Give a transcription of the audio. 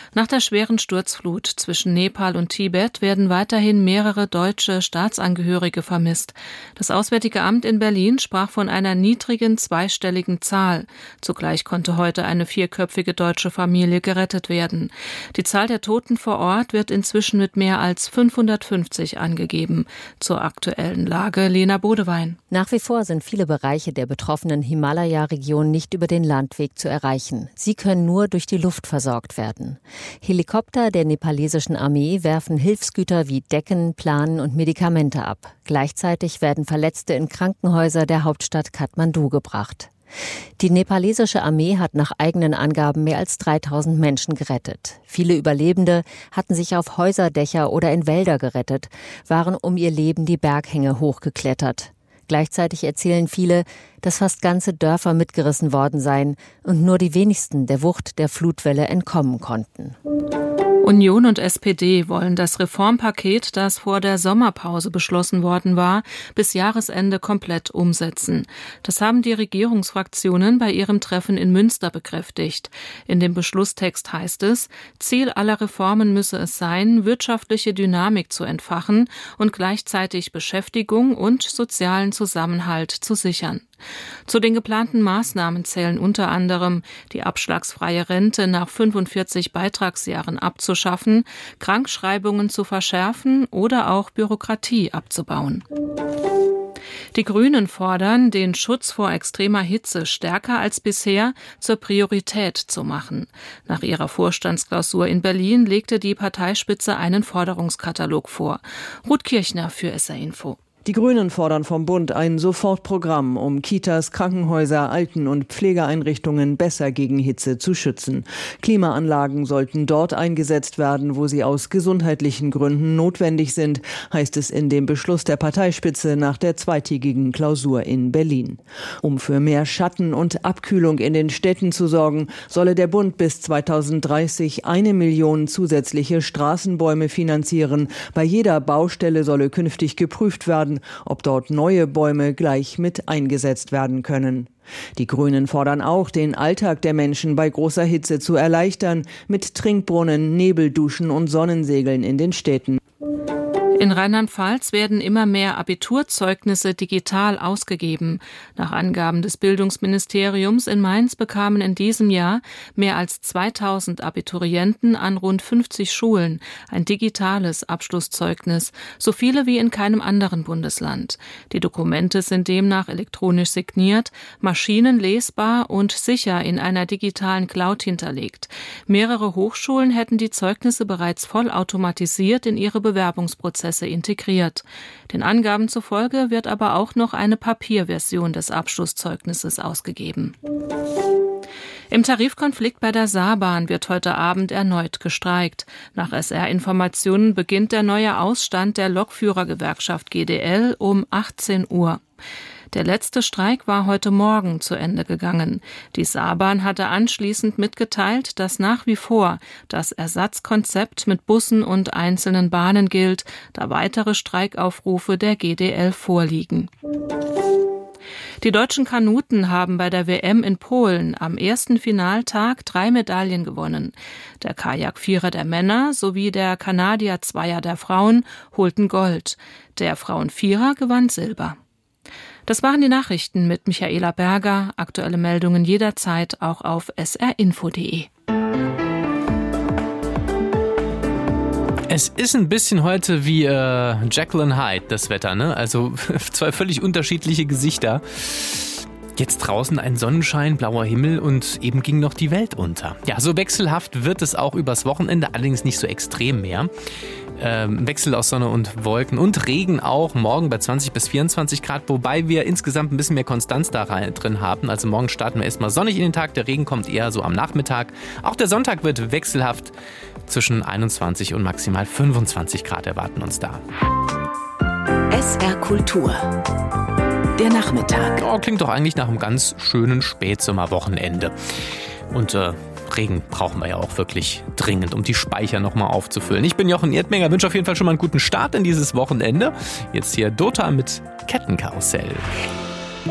Nach der schweren Sturzflut zwischen Nepal und Tibet werden weiterhin mehrere deutsche Staatsangehörige vermisst. Das Auswärtige Amt in Berlin sprach von einer niedrigen zweistelligen Zahl. Zugleich konnte heute eine 4-köpfige deutsche Familie gerettet werden. Die Zahl der Toten vor Ort wird inzwischen mit mehr als 550 angegeben. Zur aktuellen Lage Lena Bodewein. Nach wie vor sind viele Bereiche der betroffenen Himalaya-Region nicht über den Landweg zu erreichen. Sie können nur durch die Luft versorgt werden. Helikopter der nepalesischen Armee werfen Hilfsgüter wie Decken, Planen und Medikamente ab. Gleichzeitig werden Verletzte in Krankenhäuser der Hauptstadt Kathmandu gebracht. Die nepalesische Armee hat nach eigenen Angaben mehr als 3000 Menschen gerettet. Viele Überlebende hatten sich auf Häuserdächer oder in Wälder gerettet, waren um ihr Leben die Berghänge hochgeklettert. Gleichzeitig erzählen viele, dass fast ganze Dörfer mitgerissen worden seien und nur die wenigsten der Wucht der Flutwelle entkommen konnten. Union und SPD wollen das Reformpaket, das vor der Sommerpause beschlossen worden war, bis Jahresende komplett umsetzen. Das haben die Regierungsfraktionen bei ihrem Treffen in Münster bekräftigt. In dem Beschlusstext heißt es, Ziel aller Reformen müsse es sein, wirtschaftliche Dynamik zu entfachen und gleichzeitig Beschäftigung und sozialen Zusammenhalt zu sichern. Zu den geplanten Maßnahmen zählen unter anderem die abschlagsfreie Rente nach 45 Beitragsjahren abzuschaffen, Krankschreibungen zu verschärfen oder auch Bürokratie abzubauen. Die Grünen fordern, den Schutz vor extremer Hitze stärker als bisher zur Priorität zu machen. Nach ihrer Vorstandsklausur in Berlin legte die Parteispitze einen Forderungskatalog vor. Ruth Kirchner für SR Info. Die Grünen fordern vom Bund ein Sofortprogramm, um Kitas, Krankenhäuser, Alten- und Pflegeeinrichtungen besser gegen Hitze zu schützen. Klimaanlagen sollten dort eingesetzt werden, wo sie aus gesundheitlichen Gründen notwendig sind, heißt es in dem Beschluss der Parteispitze nach der zweitägigen Klausur in Berlin. Um für mehr Schatten und Abkühlung in den Städten zu sorgen, solle der Bund bis 2030 1 Million zusätzliche Straßenbäume finanzieren. Bei jeder Baustelle solle künftig geprüft werden, ob dort neue Bäume gleich mit eingesetzt werden können. Die Grünen fordern auch, den Alltag der Menschen bei großer Hitze zu erleichtern, mit Trinkbrunnen, Nebelduschen und Sonnensegeln in den Städten. In Rheinland-Pfalz werden immer mehr Abiturzeugnisse digital ausgegeben. Nach Angaben des Bildungsministeriums in Mainz bekamen in diesem Jahr mehr als 2000 Abiturienten an rund 50 Schulen ein digitales Abschlusszeugnis, so viele wie in keinem anderen Bundesland. Die Dokumente sind demnach elektronisch signiert, maschinenlesbar und sicher in einer digitalen Cloud hinterlegt. Mehrere Hochschulen hätten die Zeugnisse bereits vollautomatisiert in ihre Bewerbungsprozesse integriert. Den Angaben zufolge wird aber auch noch eine Papierversion des Abschlusszeugnisses ausgegeben. Im Tarifkonflikt bei der Saarbahn wird heute Abend erneut gestreikt. Nach SR-Informationen beginnt der neue Ausstand der Lokführergewerkschaft GDL um 18 Uhr. Der letzte Streik war heute Morgen zu Ende gegangen. Die Saarbahn hatte anschließend mitgeteilt, dass nach wie vor das Ersatzkonzept mit Bussen und einzelnen Bahnen gilt, da weitere Streikaufrufe der GDL vorliegen. Die deutschen Kanuten haben bei der WM in Polen am ersten Finaltag 3 Medaillen gewonnen. Der Kajak-Vierer der Männer sowie der Kanadier-Zweier der Frauen holten Gold. Der Frauen-Vierer gewann Silber. Das waren die Nachrichten mit Michaela Berger. Aktuelle Meldungen jederzeit auch auf srinfo.de. Es ist ein bisschen heute wie Jekyll and Hyde, das Wetter, ne? Also 2 völlig unterschiedliche Gesichter. Jetzt draußen ein Sonnenschein, blauer Himmel und eben ging noch die Welt unter. Ja, so wechselhaft wird es auch übers Wochenende, allerdings nicht so extrem mehr. Wechsel aus Sonne und Wolken und Regen auch, morgen bei 20 bis 24 Grad, wobei wir insgesamt ein bisschen mehr Konstanz da drin haben. Also morgen starten wir erstmal sonnig in den Tag, der Regen kommt eher so am Nachmittag. Auch der Sonntag wird wechselhaft, zwischen 21 und maximal 25 Grad erwarten uns da. SR Kultur. Der Nachmittag. Oh, klingt doch eigentlich nach einem ganz schönen Spätsommerwochenende. Und Regen brauchen wir ja auch wirklich dringend, um die Speicher nochmal aufzufüllen. Ich bin Jochen Erdmenger, wünsche auf jeden Fall schon mal einen guten Start in dieses Wochenende. Jetzt hier Dota mit Kettenkarussell.